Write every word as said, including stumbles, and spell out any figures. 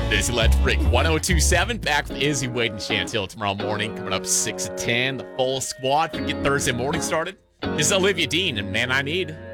This Electric one oh two point seven back with Izzy, Wade, and Chantel tomorrow morning. Coming up six to ten, the full squad to get Thursday morning started. This is Olivia Dean and Man I Need.